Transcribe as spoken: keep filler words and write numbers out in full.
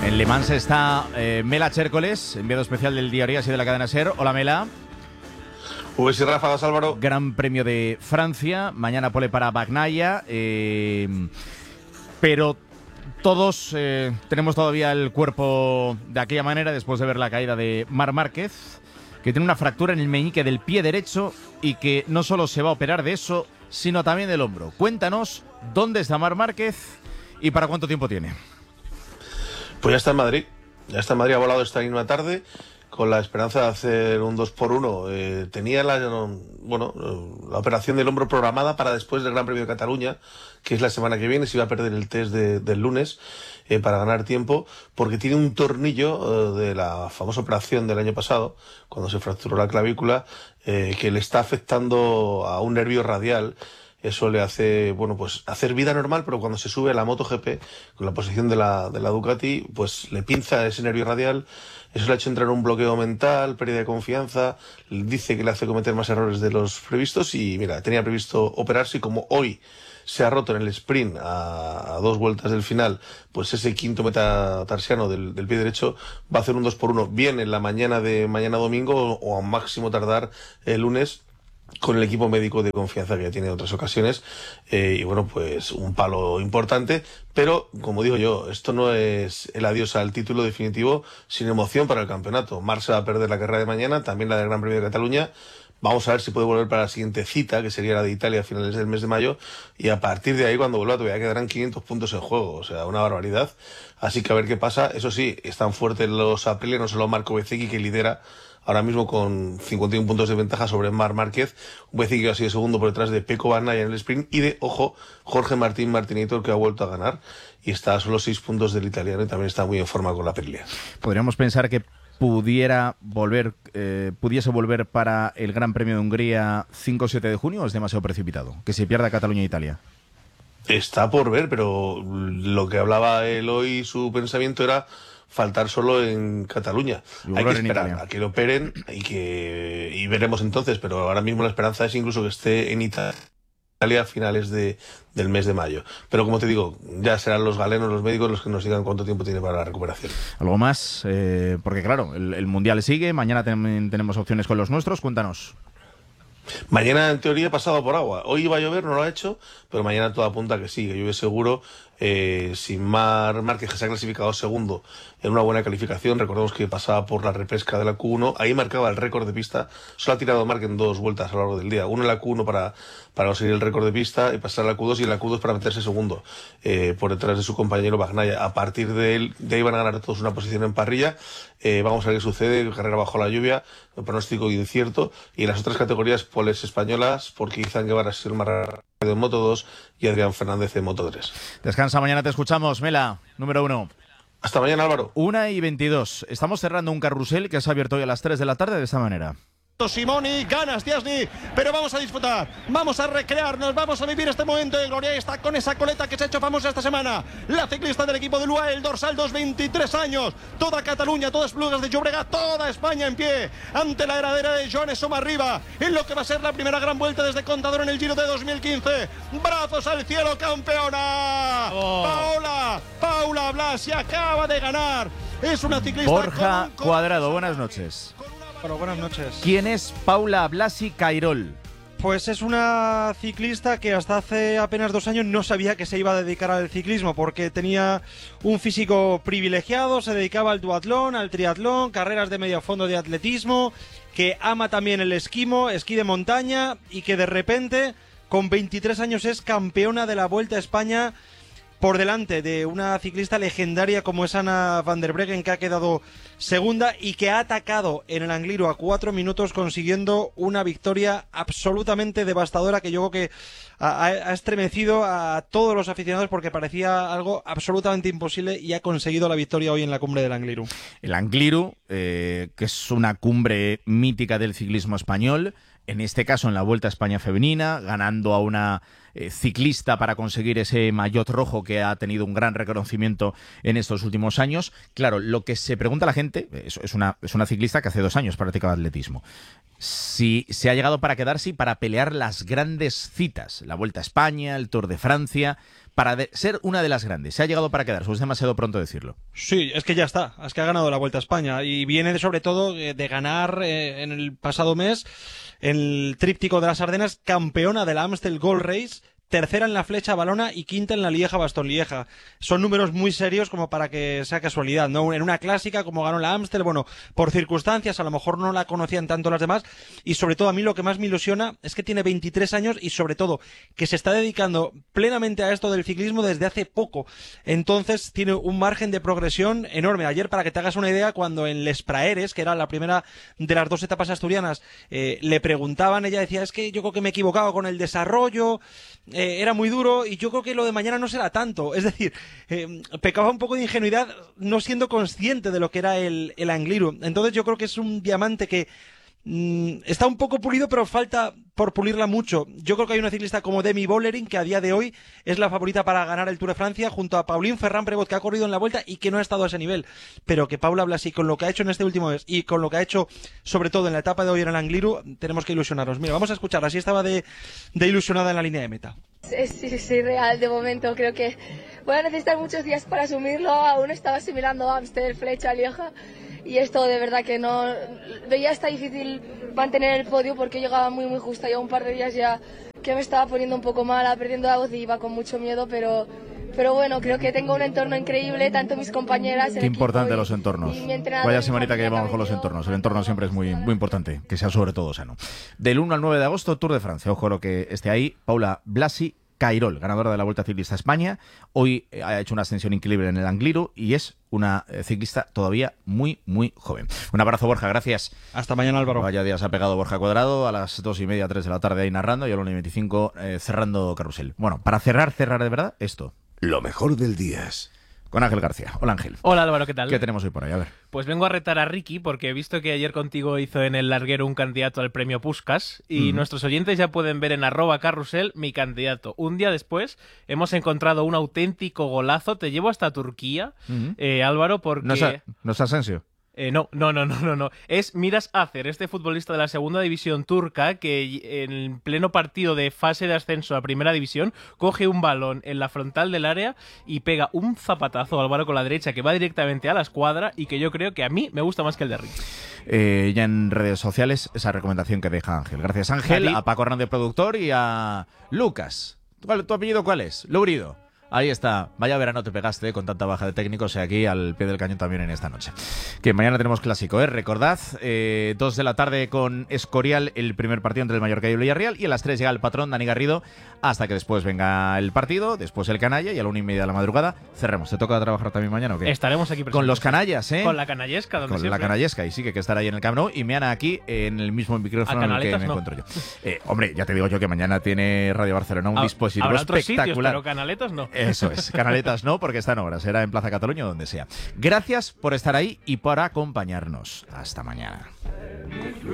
En Le Mans está eh, Mela Chércoles, enviado especial del Diario Así de la cadena SER. Hola, Mela. Pues sí, Rafa, Álvaro. Gran Premio de Francia, mañana pole para Bagnaia, eh, pero todos eh, tenemos todavía el cuerpo de aquella manera después de ver la caída de Marc Márquez, que tiene una fractura en el meñique del pie derecho y que no solo se va a operar de eso, sino también del hombro. Cuéntanos dónde está Marc Márquez y para cuánto tiempo tiene. Pues ya está en Madrid, ya está en Madrid, ha volado esta misma tarde con la esperanza de hacer un dos por uno. Eh, tenía la, bueno, la operación del hombro programada para después del Gran Premio de Cataluña, que es la semana que viene. Se iba a perder el test de, del lunes eh, para ganar tiempo, porque tiene un tornillo eh, de la famosa operación del año pasado, cuando se fracturó la clavícula, eh, que le está afectando a un nervio radial. Eso le hace, bueno, pues hacer vida normal, pero cuando se sube a la MotoGP, con la posición de la, de la Ducati, pues le pinza ese nervio radial. Eso le ha hecho entrar en un bloqueo mental, pérdida de confianza, dice que le hace cometer más errores de los previstos y mira, tenía previsto operarse y como hoy se ha roto en el sprint a, a dos vueltas del final, pues ese quinto metatarsiano del, del pie derecho va a hacer un dos por uno bien en la mañana de mañana domingo o a máximo tardar el lunes, con el equipo médico de confianza que ya tiene en otras ocasiones, eh, y bueno, pues un palo importante, pero como digo yo, esto no es el adiós al título definitivo, sin emoción para el campeonato. Marc se va a perder la carrera de mañana, también la del Gran Premio de Cataluña. Vamos a ver si puede volver para la siguiente cita, que sería la de Italia a finales del mes de mayo, y a partir de ahí, cuando vuelva, todavía quedarán quinientos puntos en juego, o sea, una barbaridad. Así que a ver qué pasa. Eso sí, están fuertes los Aprilia, no solo Marco Bezzecchi, que lidera ahora mismo con cincuenta y uno puntos de ventaja sobre Marc Márquez, un Bezzecchi que ha sido segundo por detrás de Pecco Bagnaia en el sprint, y de, ojo, Jorge Martín Martinator, que ha vuelto a ganar, y está a solo seis puntos del italiano, y también está muy en forma con la Aprilia. Podríamos pensar que pudiera volver, eh, pudiese volver para el Gran Premio de Hungría cinco o siete de junio, ¿o es demasiado precipitado que se pierda Cataluña e Italia? Está por ver, pero lo que hablaba él hoy, su pensamiento era faltar solo en Cataluña. Hay que esperar a que lo operen y que y veremos entonces, pero ahora mismo la esperanza es incluso que esté en Italia a finales de, del mes de mayo. Pero como te digo, ya serán los galenos, los médicos, los que nos digan cuánto tiempo tiene para la recuperación. ¿Algo más? Eh, porque claro, el, el Mundial sigue, mañana también tenemos opciones con los nuestros, cuéntanos. Mañana, en teoría, he pasado por agua. Hoy iba a llover, no lo ha hecho, pero mañana todo apunta que sí, que llueve seguro. Eh, sin Marc Márquez, que se ha clasificado segundo en una buena calificación. Recordemos que pasaba por la repesca de la Q uno. Ahí marcaba el récord de pista. Solo ha tirado Marc en dos vueltas a lo largo del día. Uno en la Q uno para, para conseguir el récord de pista y pasar a la Q dos, y en la Q dos para meterse segundo, eh, por detrás de su compañero Bagnaia. A partir de él, de ahí van a ganar todos una posición en parrilla. Eh, vamos a ver qué sucede. Carrera bajo la lluvia, el pronóstico incierto. Y en las otras categorías, poles españolas, porque Izan Guevara ha sido el más rápido en Moto dos y Adrián Fernández en Moto tres. Descansa, mañana te escuchamos, Mela, número uno. Hasta mañana, Álvaro. una y veintidós. Estamos cerrando un carrusel que se ha abierto hoy a las tres de la tarde de esta manera. Simoni, ganas Diasni, pero vamos a disfrutar, vamos a recrearnos, vamos a vivir este momento de gloria. Está con esa coleta que se ha hecho famosa esta semana, la ciclista del equipo de L U A E, el dorsal dos, veintitrés años, toda Cataluña, todas Esplugas de Llobregat, toda España en pie, ante la heredera de Joan Soma arriba, en lo que va a ser la primera gran vuelta desde Contador en el Giro de dos mil quince. Brazos al cielo, campeona. Oh. Paula, Paula Blasi acaba de ganar, es una ciclista. Borja con... Cuadrado, buenas noches. Bueno, buenas noches. ¿Quién es Paula Blasi Cairol? Pues es una ciclista que hasta hace apenas dos años no sabía que se iba a dedicar al ciclismo, porque tenía un físico privilegiado, se dedicaba al duatlón, al triatlón, carreras de medio fondo de atletismo, que ama también el esquimo, esquí de montaña, y que de repente, con veintitrés años, es campeona de la Vuelta a España, por delante de una ciclista legendaria como es Anna van der Breggen, que ha quedado segunda y que ha atacado en el Angliru a cuatro minutos, consiguiendo una victoria absolutamente devastadora que yo creo que ha, ha estremecido a todos los aficionados, porque parecía algo absolutamente imposible, y ha conseguido la victoria hoy en la cumbre del Angliru. El Angliru, eh, que es una cumbre mítica del ciclismo español, en este caso en la Vuelta a España femenina, ganando a una eh, ciclista para conseguir ese maillot rojo que ha tenido un gran reconocimiento en estos últimos años. Claro, lo que se pregunta la gente, es, es, una, es una ciclista que hace dos años practicaba atletismo, si se ha llegado para quedarse y para pelear las grandes citas, la Vuelta a España, el Tour de Francia, para de ser una de las grandes. ¿Se ha llegado para quedarse o es demasiado pronto decirlo? Sí, es que ya está, es que ha ganado la Vuelta a España y viene de, sobre todo de ganar eh, en el pasado mes el tríptico de las Ardenas, campeona de la Amstel Gold Race, tercera en la Flecha Valona y quinta en la Lieja-Bastogne-Lieja. Son números muy serios como para que sea casualidad, ¿no? En una clásica como ganó la Amstel, bueno, por circunstancias, a lo mejor no la conocían tanto las demás, y sobre todo a mí lo que más me ilusiona es que tiene veintitrés años y sobre todo que se está dedicando plenamente a esto del ciclismo desde hace poco. Entonces tiene un margen de progresión enorme. Ayer, para que te hagas una idea, cuando en Les Praeres, que era la primera de las dos etapas asturianas, eh, le preguntaban, ella decía, es que yo creo que me he equivocado con el desarrollo, Eh, era muy duro y yo creo que lo de mañana no será tanto. Es decir, eh, pecaba un poco de ingenuidad no siendo consciente de lo que era el, el Angliru. Entonces yo creo que es un diamante que mm, está un poco pulido, pero falta por pulirla mucho. Yo creo que hay una ciclista como Demi Vollering que a día de hoy es la favorita para ganar el Tour de Francia, junto a Pauline Ferrand-Prévot, que ha corrido en la Vuelta y que no ha estado a ese nivel. Pero que Paula Blasi, con lo que ha hecho en este último mes y con lo que ha hecho sobre todo en la etapa de hoy en el Angliru, tenemos que ilusionarnos. Mira, vamos a escucharla, así estaba de, de ilusionada en la línea de meta. Es, sí, sí, real de momento. Creo que voy a necesitar muchos días para asumirlo. Aún estaba asimilando Amstel, Flecha, Lieja, y esto de verdad que no veía hasta difícil mantener el podio porque llegaba muy muy justa. Ya un par de días ya que me estaba poniendo un poco mala, perdiendo la voz y iba con mucho miedo, pero pero bueno, creo que tengo un entorno increíble, tanto mis compañeras, Qué importante y, los entornos. Vaya semanita que llevamos con los entornos. El entorno siempre es muy, muy importante, que sea sobre todo sano. Del uno al nueve de agosto, Tour de Francia. Ojo lo que esté ahí. Paula Blasi Cairol, ganadora de la Vuelta Ciclista a España. Hoy ha hecho una ascensión increíble en el Angliru y es una ciclista todavía muy, muy joven. Un abrazo, Borja, gracias. Hasta mañana, Álvaro. Vaya días ha pegado Borja Cuadrado, a las dos y media, tres de la tarde ahí narrando y a la una y veinticinco eh, cerrando carrusel. Bueno, para cerrar, cerrar de verdad, esto. Lo mejor del día. Con Ángel García. Hola, Ángel. Hola, Álvaro, ¿qué tal? ¿Qué tenemos hoy por ahí? A ver. Pues vengo a retar a Ricky porque he visto que ayer contigo hizo en el larguero un candidato al premio Puskás y mm. nuestros oyentes ya pueden ver en arroba carrusel mi candidato. Un día después hemos encontrado un auténtico golazo. Te llevo hasta Turquía, mm. eh, Álvaro, porque... ¿No es, a, ¿no es Asensio? Eh, no, no, no, no, no, no. Es Miras Acer, este futbolista de la segunda división turca que en pleno partido de fase de ascenso a primera división coge un balón en la frontal del área y pega un zapatazo, Álvaro, con la derecha que va directamente a la escuadra y que yo creo que a mí me gusta más que el de Ricky. Eh, ya en redes sociales esa recomendación que deja Ángel. Gracias, Ángel, a, a Paco Hernández, productor, y a Lucas. ¿Tu, tu apellido cuál es? Lourido. Ahí está. Vaya verano te pegaste eh, con tanta baja de técnicos y aquí al pie del cañón también en esta noche. Que mañana tenemos clásico, ¿eh? Recordad, eh, dos de la tarde con Escorial, el primer partido entre el Mallorca y el Villarreal, y a las tres llega el patrón Dani Garrido hasta que después venga el partido, después el canalla y a la una y media de la madrugada cerremos. ¿Te toca trabajar también mañana o qué? Estaremos aquí presentes. Con los canallas, ¿eh? Con la canallesca, donde Con siempre. la canallesca, y sí que hay que estar ahí en el Camp Nou y me han aquí en el mismo micrófono en el que me no. encuentro yo. Eh, hombre, ya te digo yo que mañana tiene Radio Barcelona un ah, dispositivo habrá espectacular. Otros sitios, pero canaletas no. Eso es, canaletas no, porque está en obra, será en Plaza Cataluña o donde sea. Gracias por estar ahí y por acompañarnos. Hasta mañana.